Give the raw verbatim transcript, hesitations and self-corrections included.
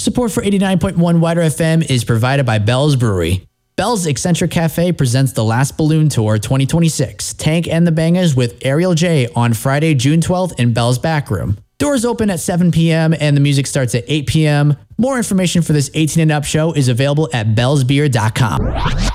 Support for eighty-nine point one Wider F M is provided by Bell's Brewery. Bell's Eccentric Cafe presents the Last Balloon Tour twenty twenty-six, Tank and the Bangas with Ariel J on Friday, June twelfth in Bell's Back Room. Doors open at seven p.m. and the music starts at eight p.m. More information for this eighteen and up show is available at bells beer dot com.